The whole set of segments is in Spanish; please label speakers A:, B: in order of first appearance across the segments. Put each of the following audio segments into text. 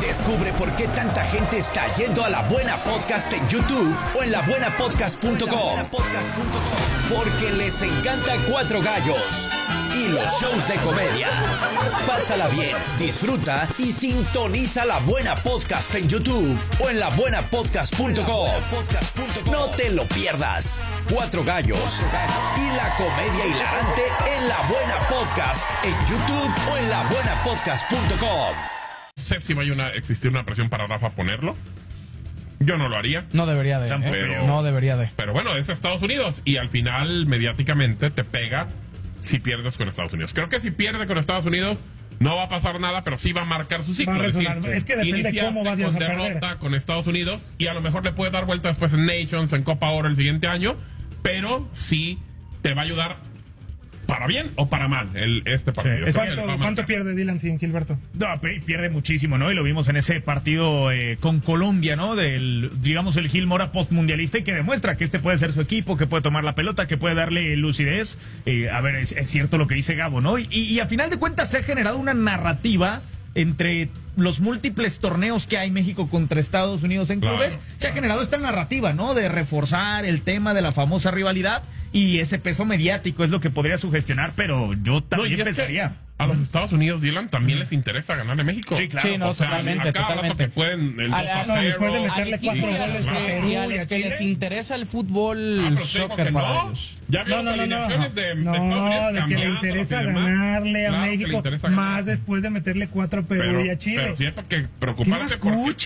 A: Descubre por qué tanta gente está yendo a La Buena Podcast en YouTube o en labuenapodcast.com. Porque les encanta Cuatro Gallos y los shows de comedia. Pásala bien, disfruta y sintoniza La Buena Podcast en YouTube o en labuenapodcast.com. No te lo pierdas. Cuatro Gallos y la comedia hilarante en La Buena Podcast en YouTube o en labuenapodcast.com.
B: No sé si vaya a existir una presión para Rafa ponerlo. Yo no lo haría.
C: No debería de. No debería de.
B: Pero bueno, es Estados Unidos y al final mediáticamente te pega si pierdes con Estados Unidos. Creo que si pierde con Estados Unidos no va a pasar nada, pero sí va a marcar su ciclo.
D: Es que depende de cómo vayas
B: con
D: a perder.
B: derrota con Estados Unidos y a lo mejor le puedes dar vuelta después en Nations, en Copa Oro el siguiente año, pero sí te va a ayudar para bien o para mal este partido.
D: Sí. ¿Cuánto pierde Dylan sin Gilberto?
E: No, pierde muchísimo, ¿no? Y lo vimos en ese partido con Colombia, ¿no? Digamos, el Gil Mora postmundialista y que demuestra que este puede ser su equipo, que puede tomar la pelota, que puede darle lucidez. A ver, es cierto lo que dice Gabo, ¿no? Y a final de cuentas se ha generado una narrativa entre los múltiples torneos que hay México contra Estados Unidos en clubes, se ha generado esta narrativa, ¿no? De reforzar el tema de la famosa rivalidad y ese peso mediático es lo que podría sugestionar, pero yo también pensaría.
B: A los Estados Unidos, Dylan, también les interesa ganarle a México.
C: Sí, claro. Sí, no, totalmente.
B: Que pueden el 2-0.
D: Después de meterle 4 goles
C: y a los que les interesa el fútbol soccer para ellos.
B: Ya vimos alineaciones de Estados Unidos
D: de que le interesa ganarle a México, más después de meterle 4 a Perú y a Chile.
B: Pero sí hay que preocuparse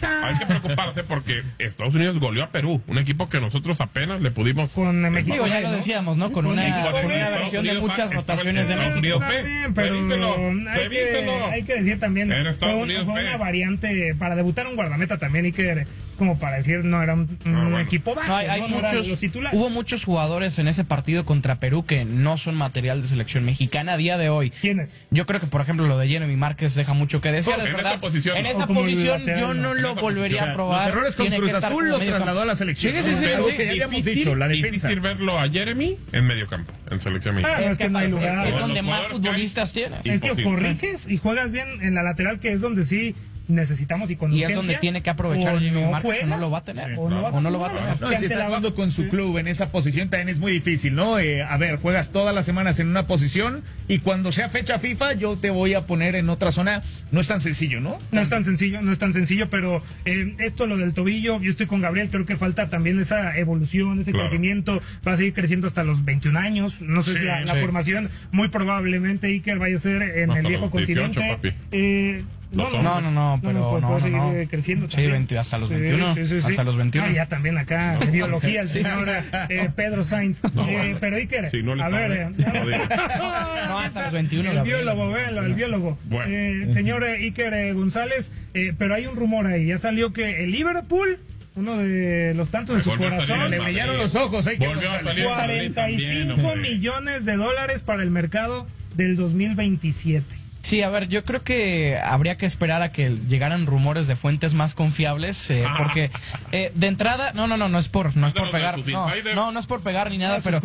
B: porque Estados Unidos goleó a Perú, un equipo que nosotros apenas le pudimos...
D: Con México,
C: ya lo decíamos, ¿no? Con una versión de muchas rotaciones de México.
D: Pero hay que decir también, fue una variante para debutar un guardameta también, y que como para decir no era un equipo base.
C: Hubo muchos jugadores en ese partido contra Perú que no son material de selección mexicana a día de hoy.
D: ¿Quiénes?
C: Yo creo que, por ejemplo, lo de Jeremy Márquez deja mucho que desear, es verdad. En esa posición yo no lo volvería a probar.
E: Los errores con Cruz Azul lo trasladó a la selección.
B: Sí. Difícil verlo a Jeremy en medio campo, en selección mexicana.
C: Es que no hay lugar. Es donde más futbolistas tiene.
D: Es que corriges y juegas bien en la lateral, que es donde sí necesitamos, y
C: es donde tiene que aprovechar Jeremy Márquez, o no lo va a tener.
D: O no lo va a tener.
E: No, si está jugando con su club en esa posición también es muy difícil, ¿no? A ver, juegas todas las semanas en una posición y cuando sea fecha FIFA yo te voy a poner en otra zona. No es tan sencillo, ¿no?
D: No es tan sencillo, pero esto, lo del tobillo, yo estoy con Gabriel, creo que falta también esa evolución, ese crecimiento. Va a seguir creciendo hasta los 21 años. No sé si la formación, muy probablemente Iker vaya a ser en el viejo
B: 18,
D: continente.
C: Puede
D: seguir creciendo.
C: Sí, hasta los 21.
D: Sí.
C: Hasta los 21.
D: Ya también acá, de biología, el señor Pedro Sainz. Pero Iker, a ver.
C: No, hasta los 21.
D: El biólogo.
B: Bueno.
D: Señor Iker González, pero hay un rumor ahí. Ya salió que el Liverpool, uno de los tantos de su corazón,
E: le brillaron los ojos.
B: Volvió a salir
D: 45 millones de dólares para el mercado del 2027.
C: Sí, a ver, yo creo que habría que esperar a que llegaran rumores de fuentes más confiables, porque de entrada, no es por pegar, no es por pegar ni nada, pero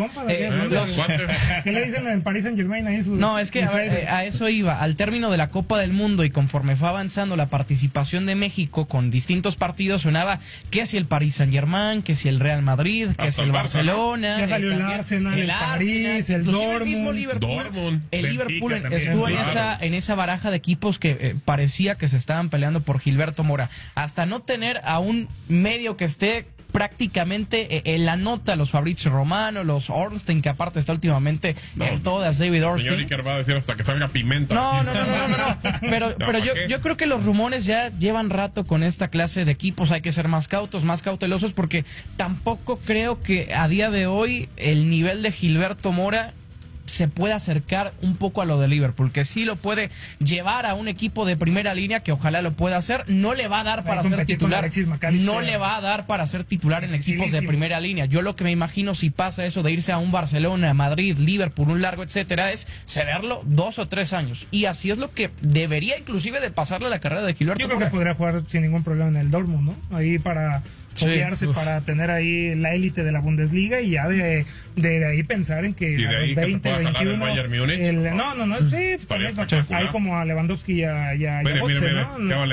D: ¿qué le dicen en Paris Saint-Germain ahí?
C: No, es que a eso iba. Al término de la Copa del Mundo y conforme fue avanzando la participación de México con distintos partidos, sonaba que si el Paris Saint-Germain, que si el Real Madrid, que si el Barcelona,
D: ya salió el Arsenal, el París, el
B: Dortmund.
C: El Liverpool estuvo en esa baraja de equipos que parecía que se estaban peleando por Gilberto Mora. Hasta no tener a un medio que esté prácticamente en la nota, los Fabrizio Romano, los Ornstein, que aparte está últimamente en todas, David Ornstein.
B: Señor Iker va a decir hasta que salga pimenta.
C: No. Pero yo creo que los rumores ya llevan rato con esta clase de equipos. Hay que ser más cautos, más cautelosos, porque tampoco creo que a día de hoy el nivel de Gilberto Mora se puede acercar un poco a lo de Liverpool, que sí lo puede llevar a un equipo de primera línea, que ojalá lo pueda hacer. No le va a dar para ser titular, no le va a dar para ser titular en equipos de primera línea. Yo lo que me imagino, si pasa eso de irse a un Barcelona, Madrid, Liverpool, un largo etcétera, es cederlo 2 o 3 años, y así es lo que debería inclusive de pasarle la carrera de Gilberto.
D: Yo creo que podría jugar sin ningún problema en el Dortmund, ¿no? Ahí para foguearse, para tener ahí la élite de la Bundesliga, y ya de ahí pensar en que
B: a los 20, 21
D: sí, también, ahí como a Lewandowski y a Götze, ¿no?